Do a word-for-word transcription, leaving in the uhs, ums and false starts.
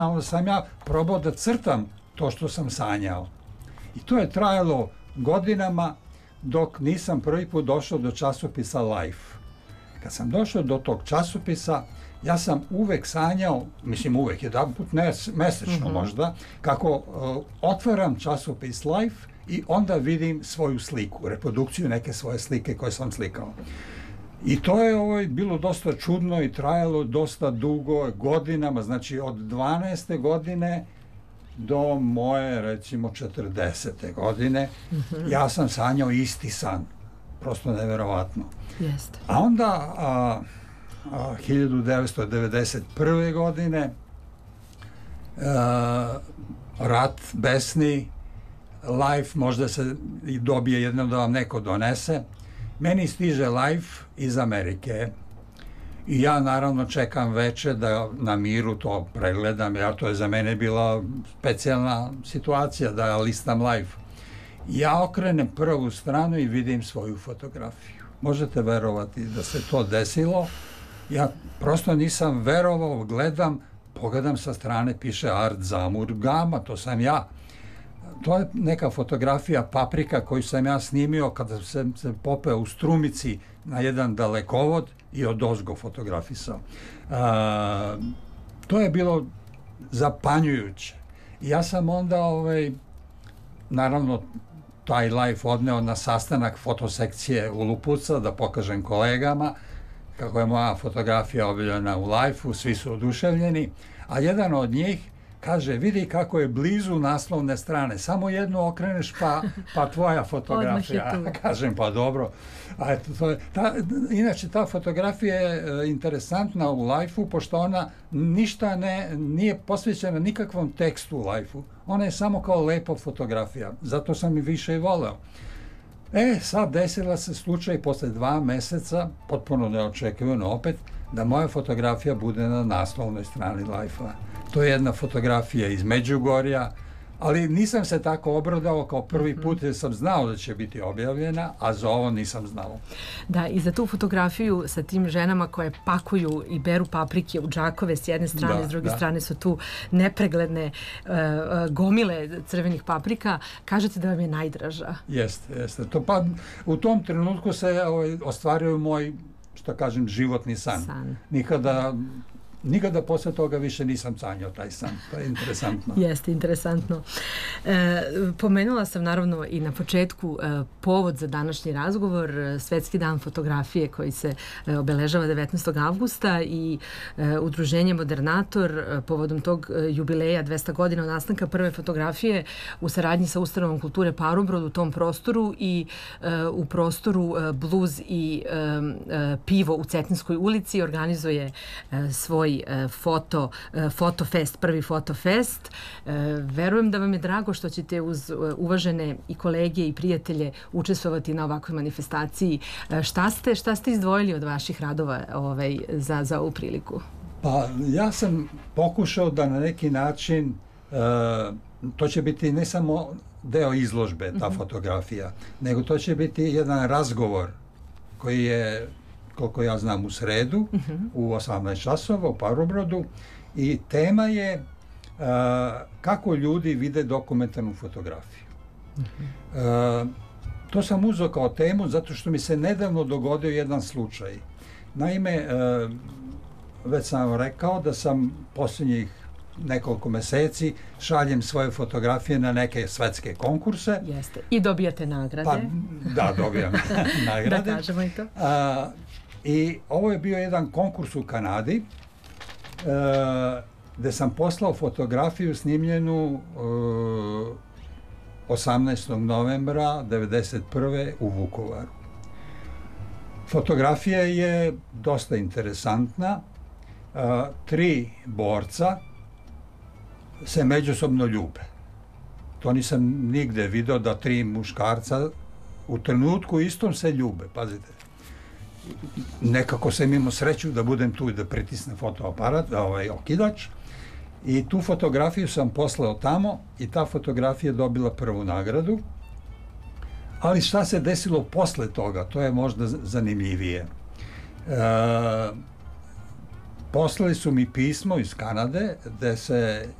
onda sam ja probao da crtam to što sam sanjao. I to je trajalo godinama dok nisam prvi put došao do časopisa Life. Kad sam došao do tog časopisa, ja sam uvek sanjao, mislim uvek, jedan put mesečno mm-hmm. možda, kako uh, otvaram časopis Life i onda vidim svoju sliku, reprodukciju neke svoje slike koje sam slikao. I to je ovaj, bilo dosta čudno i trajalo dosta dugo, godinama, znači od dvanaeste godine do moje, recimo, četrdesete godine, mm-hmm. ja sam sanjao isti san. Prosto neverovatno. Jeste. A onda, a, a, hiljadu devetsto devedeset prve godine, a, rat besni, Life, možda se i dobije jednom da vam neko donese. Meni stiže Life iz Amerike i ja naravno čekam veče da na miru to pregledam, jer to je za mene bila specijalna situacija da listam Life. Ja okrenem prvu stranu i vidim svoju fotografiju. Možete verovati da se to desilo. Ja prosto nisam verovao, gledam, pogledam sa strane, piše Art Zamur Gama, to sam ja. To je neka fotografija paprika koju sam ja snimio kada sam se popeo u Strumici na jedan dalekovod i odozgo fotografisao. A, to je bilo zapanjujuće. Ja sam onda, ovaj, naravno, taj Life odneo na sastanak fotosekcije u Lupuca da pokažem kolegama kako je moja fotografija objavljena u Life-u, svi su oduševljeni, a jedan od njih kaže, vidi kako je blizu naslovne strane, samo jednu okreneš pa, pa tvoja fotografija. Kažem, pa dobro. A eto, to je, ta, inače, ta fotografija je interesantna u Life-u, pošto ona ništa ne, nije posvećena nikakvom tekstu u Life-u. Ona je samo kao lepa fotografija. Zato sam i više i voleo. E, sad desila se slučaj posle dva meseca, potpuno neočekivano opet, da moja fotografija bude na naslovnoj strani Life-a. To je jedna fotografija iz Međugorja, ali nisam se tako obradao kao prvi put jer sam znao da će biti objavljena, a za ovo nisam znao. Da, i za tu fotografiju sa tim ženama koje pakuju i beru paprike u džakove s jedne strane, da, s druge da. strane su tu nepregledne uh, gomile crvenih paprika, kažete da vam je najdraža. Jeste, jeste. To, pa, u tom trenutku se ovaj, ostvario moj, što kažem, životni san. san. Nikada... Nikada posle toga više nisam sanjao taj san. To je interesantno. Jeste, interesantno. E, pomenula sam naravno i na početku e, povod za današnji razgovor, Svetski dan fotografije koji se e, obeležava devetnaestog avgusta i e, udruženje Modernator e, povodom tog e, jubileja dvesta godina od nastanka prve fotografije u saradnji sa Ustanovom kulture Parobrod u tom prostoru i e, u prostoru e, Bluz i e, e, pivo u Cetinskoj ulici organizuje e, svoj foto, fotofest, prvi fotofest. Verujem da vam je drago što ćete uz uvažene i kolege i prijatelje učestvovati na ovakvoj manifestaciji. Šta ste, šta ste izdvojili od vaših radova ovaj, za, za ovu priliku? Pa ja sam pokušao da na neki način uh, to će biti ne samo deo izložbe, ta mm-hmm. fotografija, nego to će biti jedan razgovor koji je, koliko ja znam, u sredu, uh-huh. u osamnaest časova u Parobrodu, i tema je uh, kako ljudi vide dokumentarnu fotografiju. Uh-huh. Uh, to sam uzeo kao temu zato što mi se nedavno dogodio jedan slučaj. Naime, uh, već sam rekao da sam posljednjih nekoliko meseci šaljem svoje fotografije na neke svetske konkurse. Jeste. I dobijate nagrade. Pa, da, dobijam nagrade. Da kažemo i to. A, I ovo je bio jedan konkurs u Kanadi, a, gde sam poslao fotografiju snimljenu a, osamnaestog novembra devedeset prve u Vukovaru. Fotografija je dosta interesantna. A, tri borca se međusobno ljube. To nisam nigde video da tri muškarca u trenutku istom se ljube, pazite. Nekako sam imao sreću da budem tu i da pritisnem fotoaparat, ovaj okidač, i tu fotografiju sam poslao tamo i ta fotografija je dobila prvu nagradu. Ali šta se desilo posle toga, to je možda zanimljivije. E, poslali su mi pismo iz Kanade gde se